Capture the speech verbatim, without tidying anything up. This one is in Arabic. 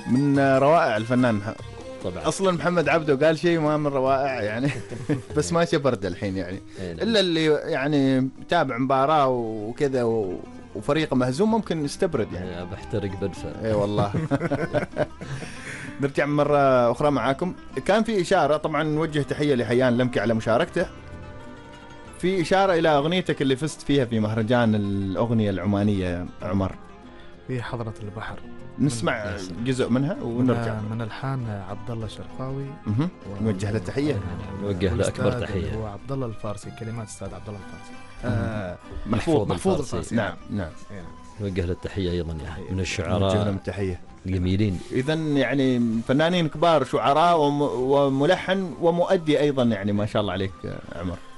من روائع الفنان طبعا. اصلا محمد عبده قال شيء ما من روائع يعني بس ماشي برد الحين يعني، الا اللي يعني تابع مباراه وكذا وفريقه مهزوم ممكن يستبرد يعني. بحترق بدفع. اي والله. نرجع مرة أخرى معاكم. كان في إشارة، طبعا نوجه تحية لحيان لمكي على مشاركته، في إشارة إلى أغنيتك اللي فزت فيها في مهرجان الأغنية العمانية عمر، في حضرة البحر. نسمع جزء منها ونرجع. من الحان عبد الله الشرقاوي، نوجه له تحية، نوجه له أكبر تحية. هو عبد الله الفارسي، كلمات أستاذ عبد الله الفارسي. آه محفوظ محفوظ الفارسي. نعم نعم. نوجه له التحية أيضا يعني من الشعراء. نوجه لهم تحية جميلين. إذن يعني فنانين كبار، شعراء وملحن ومؤدي أيضا يعني، ما شاء الله عليك عمر.